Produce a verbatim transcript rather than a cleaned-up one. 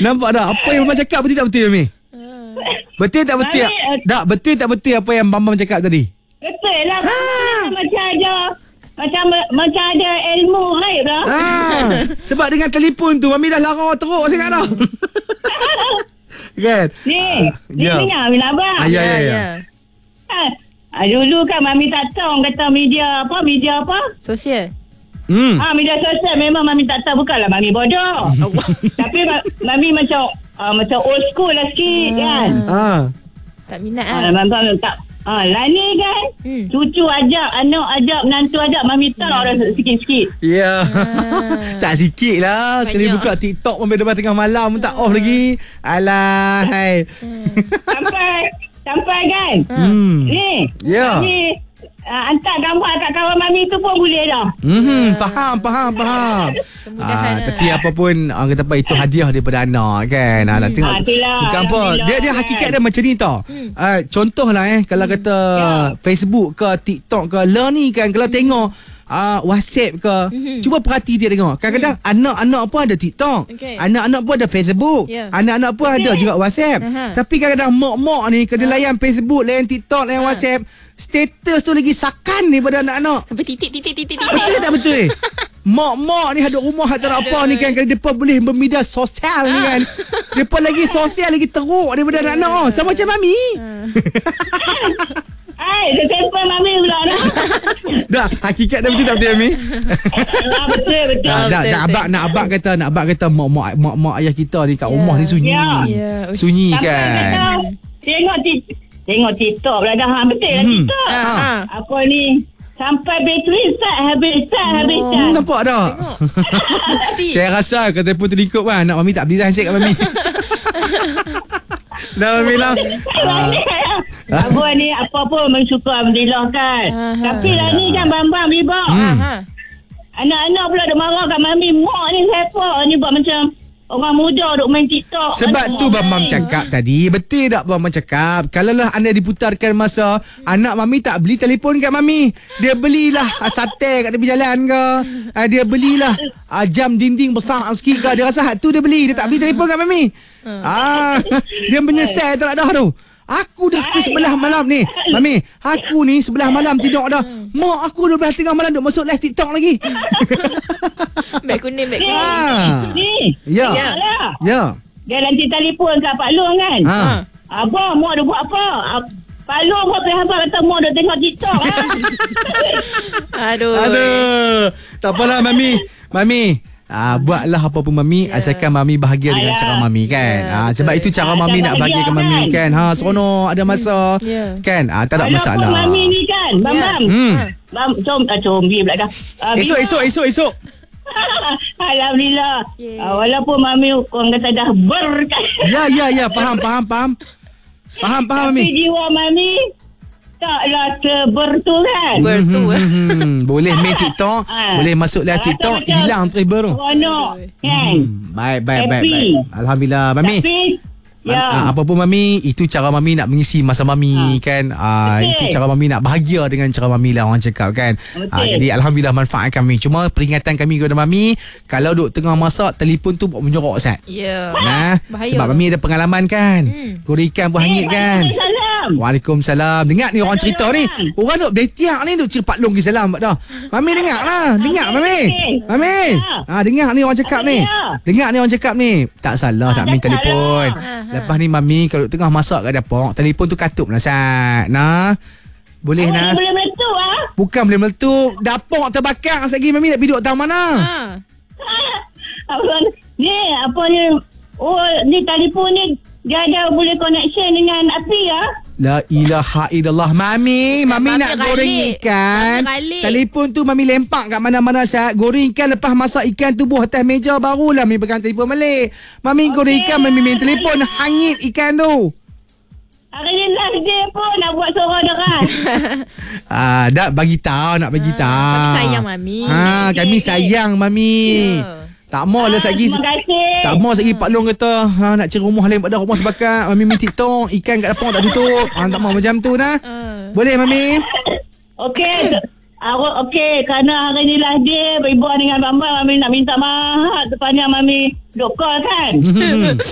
Nampak tak? Apa yang Bambam cakap betul tak betul, Mami? Betul tak betul? Mami, uh, tak, betul tak betul apa yang Bambam cakap tadi? Betul lah. Ha. Macam ada macam macam ada ilmu gaib lah. Ha. Sebab dengan telefon tu Mami dah lara teruk sangat dah. Kan? Ni, ni ya. dengar Mami abang. Ah, ya, ya, ya. Ha. Ah, dulu kan Mami tak tahu kata media apa, media apa? Sosial. Hmm. Ah, media sosial memang Mami tak tahu, bukanlah Mami bodoh. Tapi ma- Mami macam uh, macam old school lah sikit kan. Ah. Tak minat Ah, ah. Mami tak. Ah, lah ni kan. Hmm. Cucu ajak, anak ajak, menantu ajak, Mami tahu orang sikit-sikit. Ya. Ah. Tak sikit lah. Sekali Banyak. buka TikTok sampai depan tengah malam pun tak off lagi. Alah, hai. Sampai sampai kan. Hmm. Ni. Ya. Ni uh, hantar gambar kat kawan Mami tu pun boleh dah. Hmm, faham, faham, faham. Kemudahan Ah, lah. tapi apa pun orang kata apa itu hadiah daripada anak kan. Ah, nak tengok. Ah, itulah, Bukan apa. Alhamdulillah, Dia dia kan. hakikat dia macam ni tau. Ah, contohlah eh kalau kata Facebook ke TikTok ke lah ni kan kalau tengok uh, WhatsApp ke cuba perhati dia tengok. Kadang-kadang anak-anak pun ada TikTok. Okey. Anak-anak pun ada Facebook. Ya. Anak-anak pun ada juga WhatsApp. Aha. Tapi kadang-kadang mak-mak ni kena layan Facebook, layan TikTok, layan WhatsApp, status tu lagi sakan daripada anak-anak. Sampai titik titik titik Betul titik. tak betul ni? Mak-mak ni ada rumah tak ada apa ni kan. Kalau mereka boleh bermedia sosial ni kan. Mereka lagi sosial lagi teruk daripada anak-anak. Oh, sama macam Mami. Hai, dia telefon Mami pula dah. Dah, hakikat dah betul tak betul Mami? Ah, betul, betul. Dah, dah, betul, dah betul. abang nak abang kata nak abang kata mak-mak mak-mak ayah kita ni kat Ya. rumah ni sunyi. Ya. Ya. Sunyi Sampai kan. kata, tengok tik- tengok TikTok pula dah. Ha, betul lah Hmm. TikTok. Ah, ah. Apa ni? Sampai bateri start habis, start habis, Oh. start. Nampak tak? Mesti. Saya rasa kalau telefon tu lingkup kan nak Mami tak beli dah handset kat Mami. Dah Mami lah. Abang ni apa pun mensyukur Alhamdulillah kan. Aha. Tapi lah ni kan Bambang Bibak. Hmm. Ha. Anak-anak pula duk marah kat Mami. Mak ni siapa ni buat macam orang muda duk main TikTok. Sebab Anak tu mak Bambam lain. cakap tadi. Betul tak Bambam cakap? Kalaulah anda diputarkan masa anak Mami tak beli telefon kat Mami, dia belilah ah, sate kat tepi jalan ke, ah, dia belilah ah, jam dinding besar sikit ke. Dia rasa hak tu dia beli. Dia tak beli telefon kat Mami. Ah, dia menyesal tak dah tu. Aku dah ke sebelah malam ni Mami, aku ni sebelah malam tidur dah. Mak aku dah belah tengah malam duk masuk live TikTok lagi. Beg kuning, beg kuning. Ah. Ni. Ya. Ya. Lah. Ya. Dia nanti telefon kat Pak Long kan. Ha. Abang, mak dia buat apa? Ab- Pak Long pun pergi abang kata mak dia tengok TikTok. Ha? Aduh. Aduh. Tak apalah Mami. Mami. Ah, buatlah apa pun Mami, Ya. asalkan Mami bahagia dengan Alah. cara Mami kan. Ya, ah, betul. sebab itu cara Ah, Mami dah nak bahagia bahagiakan kan? Mami kan. Ha, seronok ada masa. Ya. Kan? Ah, tak ada Walaupun masalah. Mami ni kan, Bam Ya. Bam. Hmm. Bam, com, ah, combi pula dah. Ah, Esok Bima. esok esok esok. Alhamdulillah. Yeah. Ah, walaupun Mami orang kata dah berkat. Ya ya ya, faham faham faham. Faham faham Tapi Mami. jiwa Mami taklah sebertu kan. Bertu eh. Hmm, boleh main TikTok, Ah. boleh masuk live Ah, TikTok, betul-betul. hilang terus baru. Seronok kan. Hmm, baik baik baik Happy. baik. Alhamdulillah Mami. Tapi Ya. ya. Uh, apa pun Mami, itu cara Mami nak mengisi masa Mami kan. Uh, Betul. itu cara Mami nak bahagia dengan cara Mami lah orang cakap kan. Uh, Betul. jadi Alhamdulillah manfaat kami. Cuma peringatan kami kepada Mami, kalau duk tengah masak telefon tu buat menyorok Sat. Ya. Nah, Bahaya. sebab Mami ada pengalaman kan. Hmm. Goreng ikan pun hangit kan. Salam. Waalaikumsalam. Dengar ni orang cerita ni. Orang duk betiak ni duk cepat long ke salam dah. Mami dengar lah. Dengar Mami. Mami. Ha, dengar ni orang cakap ni. Dengar ni orang cakap ni. Tak salah tak main telefon. Lepas ni Mami kalau tengah masak kat dapur, telefon tu katup lah Sat. Nah. Boleh Oh, nah. boleh meletup ah. Bukan boleh meletup. Dapur terbakar sekali Mami nak pergi duduk tahu mana. Ha. Apa ni apa ni? Oh, ni telefon ni dia ada boleh connection dengan api ya? La ilaha illallah. Mami, Mami Mami nak ralik. goreng ikan. Mami ralik. Telefon tu Mami lempak kat mana-mana Sat. Goreng ikan lepas masak ikan tu buah atas meja barulah Mami pegang telefon balik. Mami okay. goreng ikan, Mami main telefon hangit ikan tu. Hari ni last day pun nak buat suara deras. Ah, dah bagi tahu nak bagi tahu. Kami sayang Mami. Ha, kami sayang Mami. Ya. Tak mau lah lagi. Terima kasih. Tak mau lagi Pak Long kata ha, nak cari rumah lain pada rumah terbakar. Mami main TikTok, ikan kat dapur tak tutup. Ha, tak mau macam tu dah. Ah. Boleh Mami? Okey. Awak okey kerana hari ni last day beribu dengan Bambang Mami nak minta maaf sepanjang Mami duk call kan.